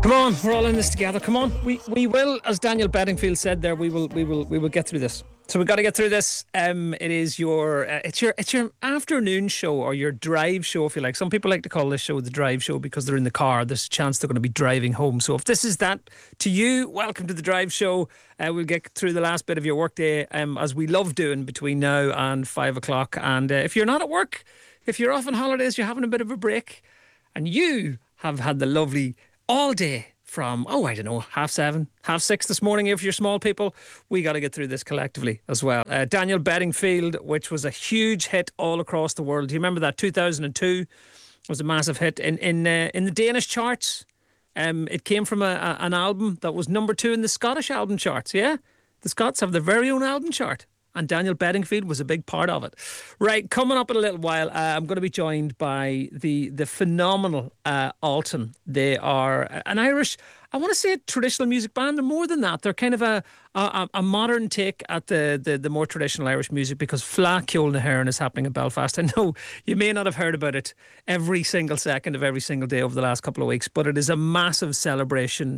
Come on, we're all in this together. Come on, we will, as Daniel Bedingfield said there, we will get through this. So we've got to get through this. It is it's your afternoon show, or your drive show, if you like. Some people like to call this show the drive show because they're in the car. There's a chance they're going to be driving home. So if this is that to you, welcome to the drive show. We'll get through the last bit of your workday, as we love doing between now and 5 o'clock. And if you're not at work, if you're off on holidays, you're having a bit of a break, and you have had the lovely all day from, I don't know, 7:30, 6:30 this morning. If you're small people, we got to get through this collectively as well. Daniel Bedingfield, which was a huge hit all across the world. Do you remember that? 2002 was a massive hit in the Danish charts. It came from an album that was number 2 in the Scottish album charts. Yeah, the Scots have their very own album chart, and Daniel Bedingfield was a big part of it. Right, coming up in a little while, I'm going to be joined by the phenomenal Alton. They are an Irish, I want to say, a traditional music band. They're more than that. They're kind of a modern take at the more traditional Irish music, because Fleadh Cheoil na hÉireann is happening in Belfast. I know you may not have heard about it every single second of every single day over the last couple of weeks, but it is a massive celebration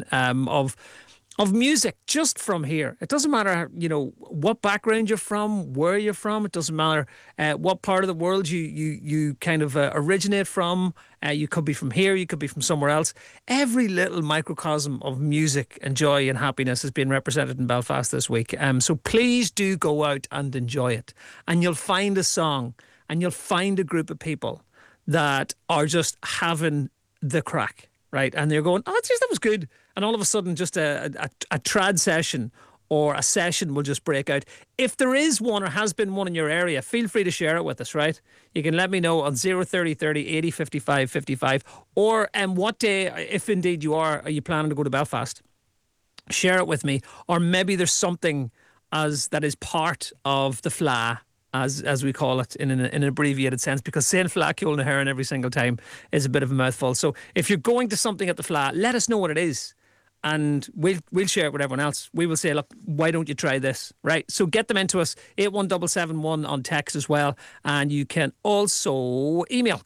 of music just from here. It doesn't matter, what background you're from, where you're from. It doesn't matter what part of the world you kind of originate from. You could be from here, you could be from somewhere else. Every little microcosm of music and joy and happiness is being represented in Belfast this week. So please do go out and enjoy it. And you'll find a song, and you'll find a group of people that are just having the crack, right? And they're going, geez, that was good. And all of a sudden, just a trad session or a session will just break out. If there is one, or has been one in your area, feel free to share it with us, right? You can let me know on 030 30 80 55 55. Or what day, if indeed are you planning to go to Belfast? Share it with me. Or maybe there's something that is part of the Fleadh, as we call it in an abbreviated sense, because saying Fleadh Cheoil na hÉireann every single time is a bit of a mouthful. So if you're going to something at the Fleadh, let us know what it is, and we'll share it with everyone else. We will say, look, why don't you try this, right? So get them into us, 81771 on text as well, and you can also email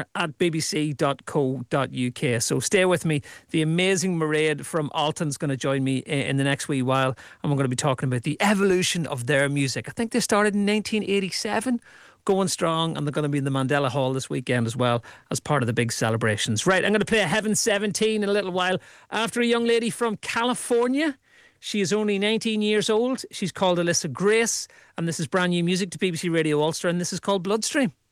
connor@bbc.co.uk. So stay with me. The amazing Mairead from Alton's going to join me in the next wee while, and we're going to be talking about the evolution of their music. I think they started in 1987, going strong, and they're going to be in the Mandela Hall this weekend as well as part of the big celebrations. Right, I'm going to play Heaven 17 in a little while after a young lady from California. She is only 19 years old. She's called Alyssa Grace, and this is brand new music to BBC Radio Ulster, and this is called Bloodstream.